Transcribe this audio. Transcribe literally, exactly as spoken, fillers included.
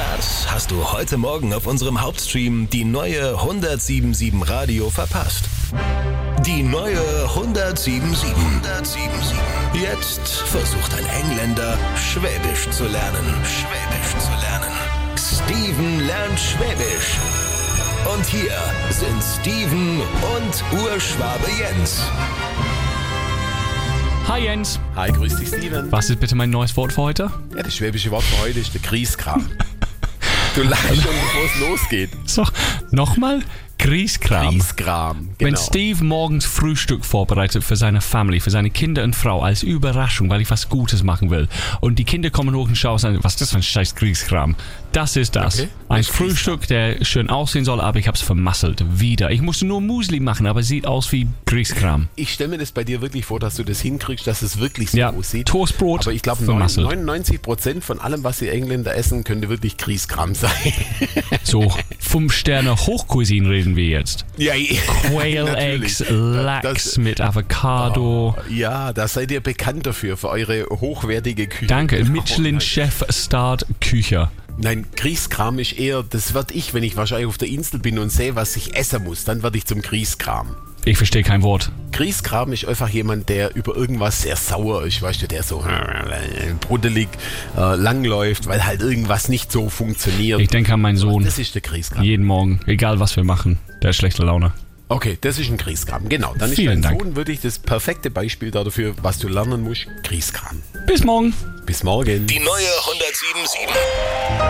Das hast du heute Morgen auf unserem Hauptstream die neue hundertsiebenundsiebzig Radio verpasst. Die neue hundertsiebenundsiebzig. hundertsiebenundsiebzig. Jetzt versucht ein Engländer, Schwäbisch zu lernen. Schwäbisch zu lernen. Steven lernt Schwäbisch. Und hier sind Steven und Urschwabe Jens. Hi Jens. Hi, grüß dich Steven. Was ist bitte mein neues Wort für heute? Ja, das schwäbische Wort für heute ist der Grieskram. Du lachst schon, bevor es losgeht. So, nochmal? Grieskram. Grieskram, genau. Wenn Steve morgens Frühstück vorbereitet für seine Family, für seine Kinder und Frau als Überraschung, weil ich was Gutes machen will. Und die Kinder kommen hoch und schauen und sagen, was ist das für ein scheiß Grieskram? Das ist das. Okay. Ein Frühstück, der schön aussehen soll, aber ich habe es vermasselt. Wieder. Ich musste nur Müsli machen, aber es sieht aus wie Grieskram. Ich stelle mir das bei dir wirklich vor, dass du das hinkriegst, dass es wirklich so ja, aussieht. Toastbrot. Aber ich glaube, neunundneunzig Prozent von allem, was die Engländer essen, könnte wirklich Grieskram sein. So, fünf Sterne Hochcuisine reden wir jetzt. Ja, ja. Quail Eggs, Lachs das, mit Avocado. Oh, ja, da seid ihr bekannt dafür, für eure hochwertige Küche. Danke, Michelin-Chef-Start Küche. Nein, Grieskram ist eher, das werd ich, wenn ich wahrscheinlich auf der Insel bin und sehe, was ich essen muss, dann werde ich zum Grieskram. Ich verstehe kein Wort. Grieskram ist einfach jemand, der über irgendwas sehr sauer ist, weißt du, der so äh, brodelig äh, langläuft, weil halt irgendwas nicht so funktioniert. Ich denke an meinen Sohn. Das ist der Grieskram. Jeden Morgen, egal was wir machen, der hat schlechte Laune. Okay, das ist ein Grieskram, genau. Dann Vielen ist dein Dank. Sohn wirklich das perfekte Beispiel dafür, was du lernen musst, Grieskram. Bis morgen. Bis morgen. Die neue hundertsiebenundsiebzig.